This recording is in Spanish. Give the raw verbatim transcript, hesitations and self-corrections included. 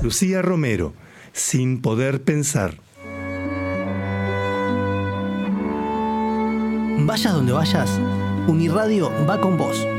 Lucía Romero, Sin Poder Pensar. Vayas donde vayas, Uniradio va con vos.